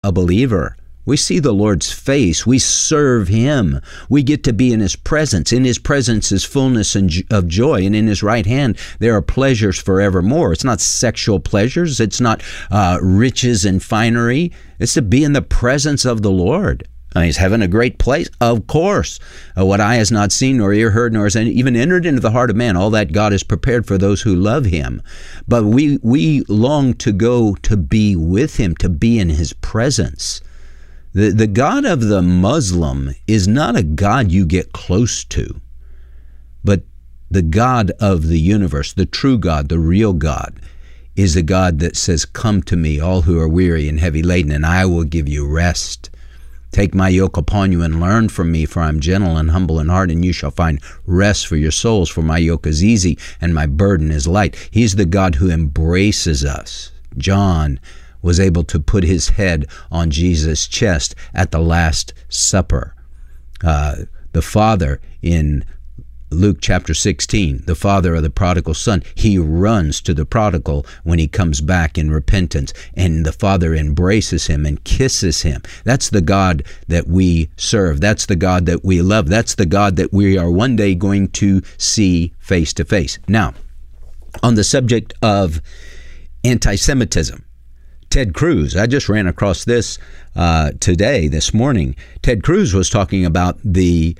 a believer. We see the Lord's face. We serve him. We get to be in his presence. In his presence is fullness of joy, and in his right hand there are pleasures forevermore. It's not sexual pleasures. It's not riches and finery. It's to be in the presence of the Lord. Is heaven a great place? Of course. What eye has not seen, nor ear heard, nor has even entered into the heart of man, all that God has prepared for those who love him. But we long to go to be with him, to be in his presence. The God of the Muslim is not a God you get close to, but the God of the universe, the true God, the real God, is a God that says, "Come to me, all who are weary and heavy laden, and I will give you rest. Take my yoke upon you and learn from me, for I am gentle and humble in heart, and you shall find rest for your souls, for my yoke is easy and my burden is light." He's the God who embraces us. John was able to put his head on Jesus' chest at the Last Supper. The Father in Luke chapter 16, the father of the prodigal son, he runs to the prodigal when he comes back in repentance, and the Father embraces him and kisses him. That's the God that we serve. That's the God that we love. That's the God that we are one day going to see face to face. Now, on the subject of anti-Semitism, Ted Cruz, I just ran across this this morning. Ted Cruz was talking about the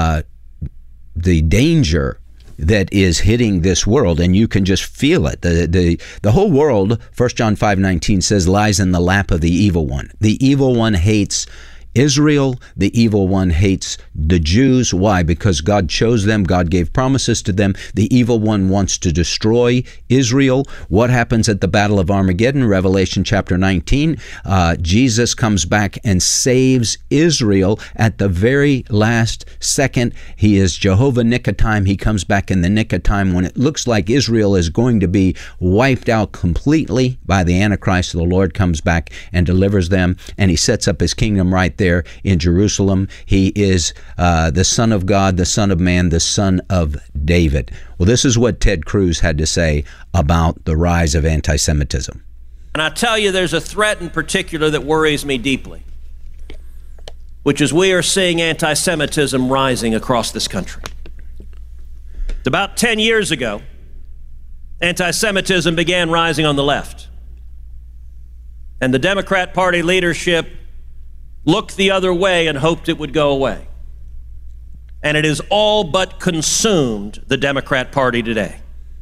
danger that is hitting this world, and you can just feel it. The whole world, 1 John 5:19 says, lies in the lap of the evil one. The evil one hates Israel. The evil one hates the Jews. Why? Because God chose them. God gave promises to them. The evil one wants to destroy Israel. What happens at the Battle of Armageddon? Revelation chapter 19. Jesus comes back and saves Israel at the very last second. He is Jehovah Nickatime. He comes back in the nick of time when it looks like Israel is going to be wiped out completely by the Antichrist. The Lord comes back and delivers them, and he sets up his kingdom right there in Jerusalem. He is the Son of God, the Son of Man, the Son of David. Well, this is what Ted Cruz had to say about the rise of anti-Semitism. And I tell you, there's a threat in particular that worries me deeply, which is we are seeing anti-Semitism rising across this country. About 10 years ago, anti-Semitism began rising on the left. And the Democrat Party leadership looked the other way and hoped it would go away. And it has all but consumed the Democrat Party today.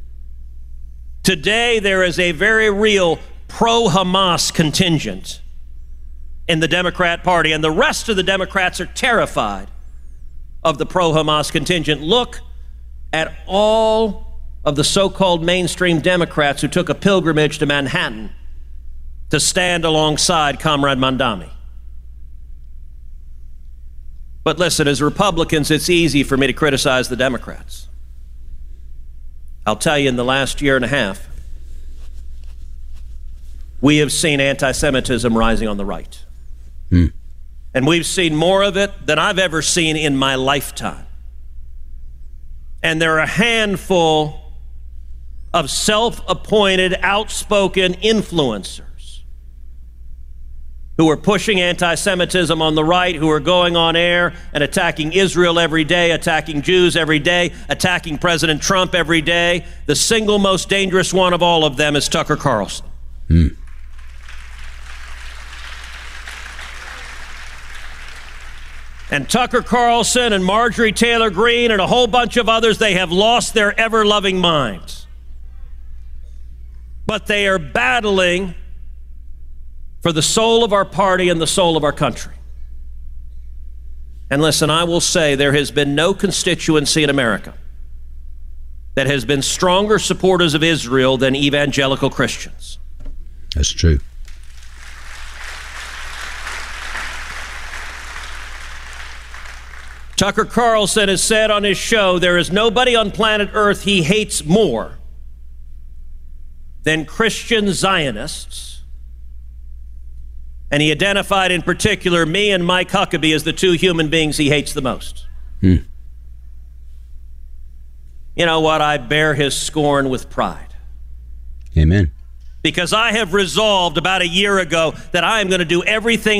Today, there is a very real pro-Hamas contingent in the Democrat Party, and the rest of the Democrats are terrified of the pro-Hamas contingent. Look at all of the so-called mainstream Democrats who took a pilgrimage to Manhattan to stand alongside Comrade Mandami. But listen, as Republicans, it's easy for me to criticize the Democrats. I'll tell you, in the last year and a half, we have seen anti-Semitism rising on the right. And we've seen more of it than I've ever seen in my lifetime. And there are a handful of self-appointed, outspoken influencers who are pushing anti-Semitism on the right, who are going on air and attacking Israel every day, attacking Jews every day, attacking President Trump every day. The single most dangerous one of all of them is Tucker Carlson. And Tucker Carlson and Marjorie Taylor Greene and a whole bunch of others, they have lost their ever-loving minds. But they are battling for the soul of our party and the soul of our country. And listen, I will say there has been no constituency in America that has been stronger supporters of Israel than evangelical Christians. That's true. Tucker Carlson has said on his show, there is nobody on planet Earth he hates more than Christian Zionists. And he identified in particular me and Mike Huckabee as the two human beings he hates the most. You know what? I bear his scorn with pride. Amen. because I have resolved about a year ago that I am going to do everything